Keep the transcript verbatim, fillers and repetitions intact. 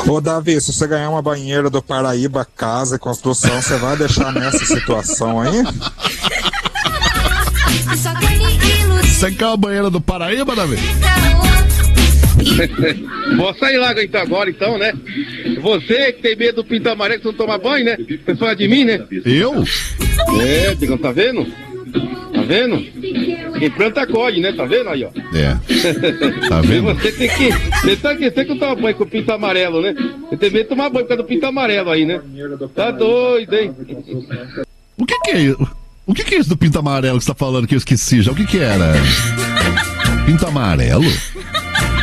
Ô, Davi, se você ganhar uma banheira do Paraíba Casa e Construção, você vai deixar nessa situação aí? Você quer uma banheira do Paraíba, Davi? Vou sair lá então agora, então, né? Você que tem medo do pinto amarelo, que você não toma banho, né? Você fala de mim, né? Eu? É, Digão, tá vendo? Tá vendo? Quem planta colhe, né? Tá vendo aí, ó? É. Tá vendo? E você tem que. Você tá aqui, você que não toma banho com o pinto amarelo, né? Você tem medo de tomar banho por causa do pinto amarelo aí, né? Tá doido, hein? O que que é isso? O que que é isso do pinto amarelo que você tá falando que eu esqueci já? O que que era? Pinto amarelo?